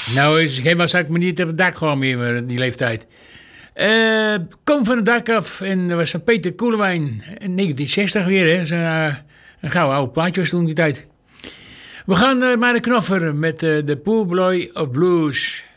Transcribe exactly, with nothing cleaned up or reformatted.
Nou, is helemaal zou ik me niet op het dak gewoon meer in die leeftijd. Uh, kom van het dak af en dat was van Peter Koelewijn. In negentien zestig weer, hè. Zo'n uh, een gouden oude plaatje was toen die tijd. We gaan uh, maar de knoffer met uh, de Poolboy of Blues.